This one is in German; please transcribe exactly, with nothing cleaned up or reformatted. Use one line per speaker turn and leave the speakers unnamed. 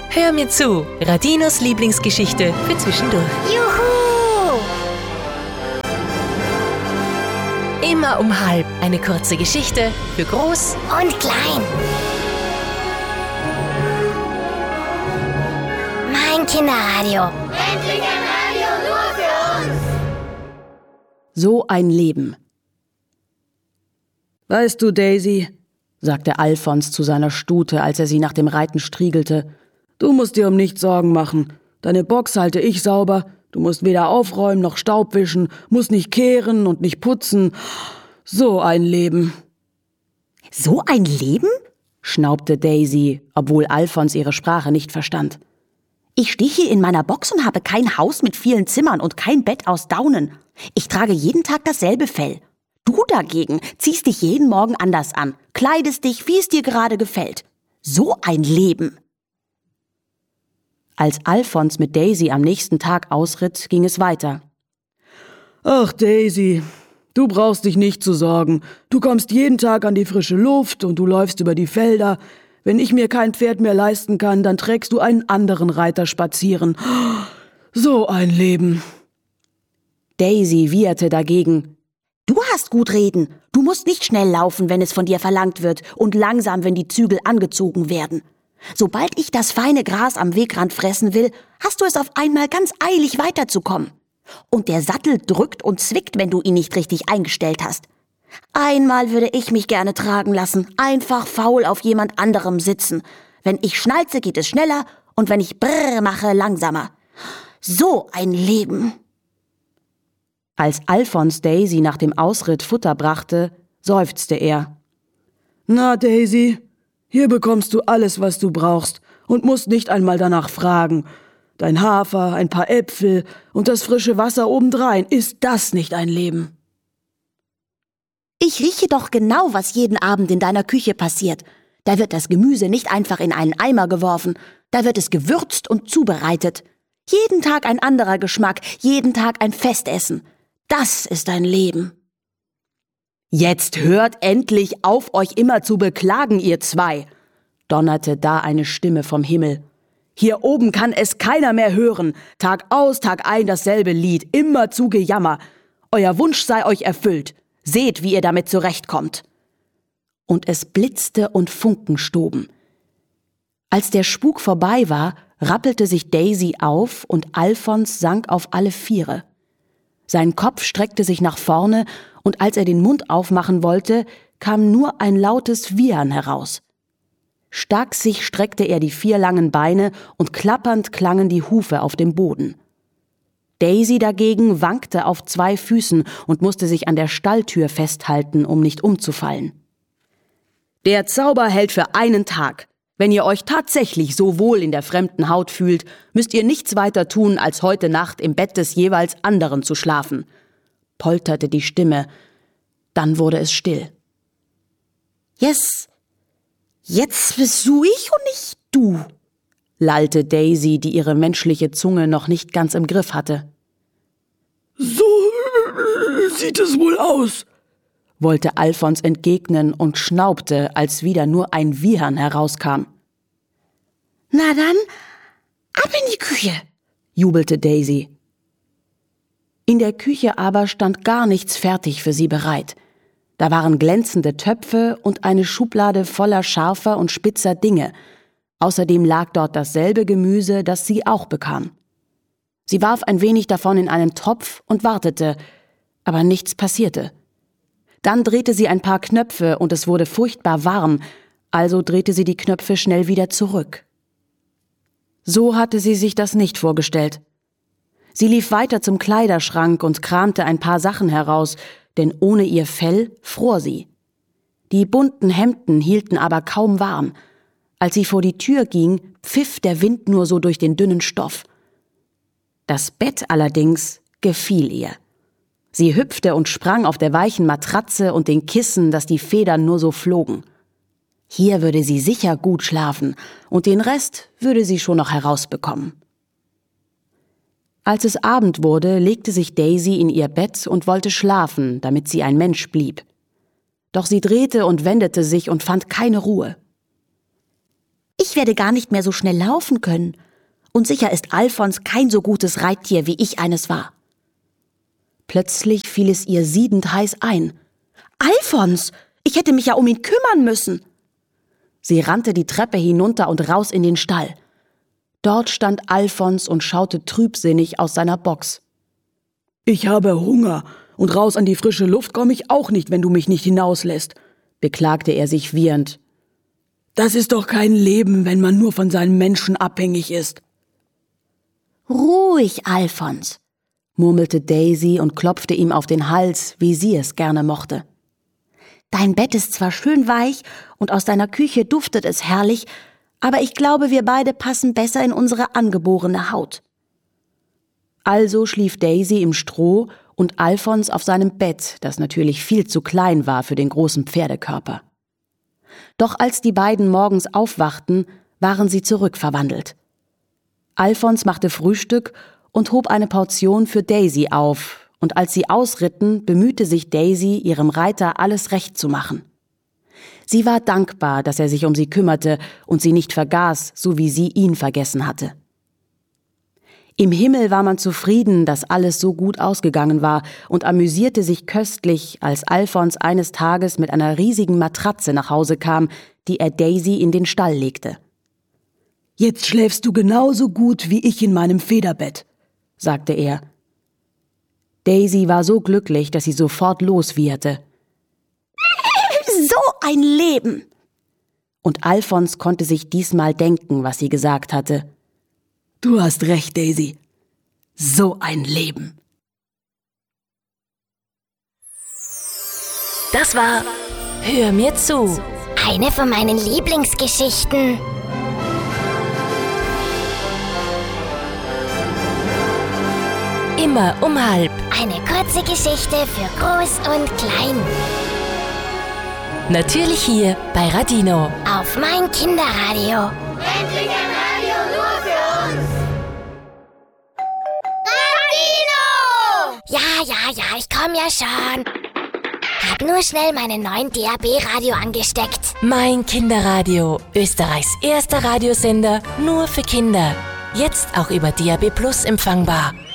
Hör mir zu, Radinos Lieblingsgeschichte für zwischendurch.
Juhu!
Immer um halb eine kurze Geschichte für groß
Und klein. Mein Kinderradio.
Endlich ein Radio nur für uns!
So ein Leben. Weißt du, Daisy, sagte Alfons zu seiner Stute, als er sie nach dem Reiten striegelte, du musst dir um nichts Sorgen machen. Deine Box halte ich sauber. Du musst weder aufräumen noch Staub wischen, musst nicht kehren und nicht putzen. So ein Leben.
So ein Leben?
Schnaubte Daisy, obwohl Alfons ihre Sprache nicht verstand.
Ich stehe hier in meiner Box und habe kein Haus mit vielen Zimmern und kein Bett aus Daunen. Ich trage jeden Tag dasselbe Fell. Du dagegen ziehst dich jeden Morgen anders an, kleidest dich, wie es dir gerade gefällt. So ein Leben.
Als Alfons mit Daisy am nächsten Tag ausritt, ging es weiter. Ach, Daisy, du brauchst dich nicht zu sorgen. Du kommst jeden Tag an die frische Luft und du läufst über die Felder. Wenn ich mir kein Pferd mehr leisten kann, dann trägst du einen anderen Reiter spazieren. So ein Leben. Daisy wieherte dagegen.
Du hast gut reden. Du musst nicht schnell laufen, wenn es von dir verlangt wird, und langsam, wenn die Zügel angezogen werden. Sobald ich das feine Gras am Wegrand fressen will, hast du es auf einmal ganz eilig weiterzukommen. Und der Sattel drückt und zwickt, wenn du ihn nicht richtig eingestellt hast. Einmal würde ich mich gerne tragen lassen, einfach faul auf jemand anderem sitzen. Wenn ich schnalze, geht es schneller, und wenn ich brrr mache, langsamer. So ein Leben.
Als Alfons Daisy nach dem Ausritt Futter brachte, seufzte er. Na, Daisy, hier bekommst du alles, was du brauchst, und musst nicht einmal danach fragen. Dein Hafer, ein paar Äpfel und das frische Wasser obendrein, ist das nicht ein Leben?
Ich rieche doch genau, was jeden Abend in deiner Küche passiert. Da wird das Gemüse nicht einfach in einen Eimer geworfen, da wird es gewürzt und zubereitet. Jeden Tag ein anderer Geschmack, jeden Tag ein Festessen. Das ist ein Leben.
Jetzt hört endlich auf, euch immer zu beklagen, ihr zwei, donnerte da eine Stimme vom Himmel. Hier oben kann es keiner mehr hören. Tag aus, Tag ein dasselbe Lied, immer zu Gejammer. Euer Wunsch sei euch erfüllt. Seht, wie ihr damit zurechtkommt. Und es blitzte und Funken stoben. Als der Spuk vorbei war, rappelte sich Daisy auf und Alfons sank auf alle Viere. Sein Kopf streckte sich nach vorne, und als er den Mund aufmachen wollte, kam nur ein lautes Wiehern heraus. Starksig streckte er die vier langen Beine, und klappernd klangen die Hufe auf dem Boden. Daisy dagegen wankte auf zwei Füßen und musste sich an der Stalltür festhalten, um nicht umzufallen. Der Zauber hält für einen Tag. Wenn ihr euch tatsächlich so wohl in der fremden Haut fühlt, müsst ihr nichts weiter tun, als heute Nacht im Bett des jeweils anderen zu schlafen, polterte die Stimme. Dann wurde es still.
Yes, jetzt bist du ich und nicht du,
lallte Daisy, die ihre menschliche Zunge noch nicht ganz im Griff hatte. So sieht es wohl aus, wollte Alfons entgegnen und schnaubte, als wieder nur ein Wiehern herauskam.
Na dann, ab in die Küche,
jubelte Daisy. In der Küche aber stand gar nichts fertig für sie bereit. Da waren glänzende Töpfe und eine Schublade voller scharfer und spitzer Dinge. Außerdem lag dort dasselbe Gemüse, das sie auch bekam. Sie warf ein wenig davon in einen Topf und wartete, aber nichts passierte. Dann drehte sie ein paar Knöpfe und es wurde furchtbar warm, also drehte sie die Knöpfe schnell wieder zurück. So hatte sie sich das nicht vorgestellt. Sie lief weiter zum Kleiderschrank und kramte ein paar Sachen heraus, denn ohne ihr Fell fror sie. Die bunten Hemden hielten aber kaum warm. Als sie vor die Tür ging, pfiff der Wind nur so durch den dünnen Stoff. Das Bett allerdings gefiel ihr. Sie hüpfte und sprang auf der weichen Matratze und den Kissen, dass die Federn nur so flogen. Hier würde sie sicher gut schlafen, und den Rest würde sie schon noch herausbekommen. Als es Abend wurde, legte sich Daisy in ihr Bett und wollte schlafen, damit sie ein Mensch blieb. Doch sie drehte und wendete sich und fand keine Ruhe.
Ich Ich werde gar nicht mehr so schnell laufen können. Und sicher ist Alfons kein so gutes Reittier, wie ich eines war.
Plötzlich fiel es ihr siedend heiß ein.
Alfons, ich hätte mich ja um ihn kümmern müssen.
Sie rannte die Treppe hinunter und raus in den Stall. Dort stand Alfons und schaute trübsinnig aus seiner Box. »Ich habe Hunger und raus an die frische Luft komme ich auch nicht, wenn du mich nicht hinauslässt«, beklagte er sich wiehernd. »Das ist doch kein Leben, wenn man nur von seinen Menschen abhängig ist.«
»Ruhig, Alfons«, murmelte Daisy und klopfte ihm auf den Hals, wie sie es gerne mochte. »Dein Bett ist zwar schön weich und aus deiner Küche duftet es herrlich, aber ich glaube, wir beide passen besser in unsere angeborene Haut.«
Also schlief Daisy im Stroh und Alfons auf seinem Bett, das natürlich viel zu klein war für den großen Pferdekörper. Doch als die beiden morgens aufwachten, waren sie zurückverwandelt. Alfons machte Frühstück und hob eine Portion für Daisy auf, und als sie ausritten, bemühte sich Daisy, ihrem Reiter alles recht zu machen. Sie war dankbar, dass er sich um sie kümmerte und sie nicht vergaß, so wie sie ihn vergessen hatte. Im Himmel war man zufrieden, dass alles so gut ausgegangen war und amüsierte sich köstlich, als Alfons eines Tages mit einer riesigen Matratze nach Hause kam, die er Daisy in den Stall legte. »Jetzt schläfst du genauso gut wie ich in meinem Federbett«, sagte er. Daisy war so glücklich, dass sie sofort loswieherte.
»So ein Leben!«
Und Alfons konnte sich diesmal denken, was sie gesagt hatte. »Du hast recht, Daisy. So ein Leben.«
Das war Hör mir zu.
Eine von meinen Lieblingsgeschichten.
Immer um halb.
Eine kurze Geschichte für Groß und Klein.
Natürlich hier bei Radino.
Auf mein Kinderradio.
Endlich ein Radio nur für uns. Radio!
Ja, ja, ja, ich komm ja schon. Hab nur schnell meinen neuen D A B-Radio angesteckt.
Mein Kinderradio. Österreichs erster Radiosender nur für Kinder. Jetzt auch über D A B Plus empfangbar.